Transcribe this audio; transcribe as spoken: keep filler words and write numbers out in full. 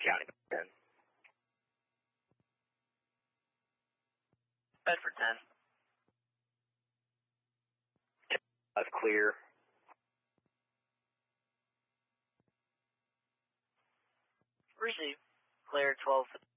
County ten. Bedford ten. That's clear. Receive. Clear twelve.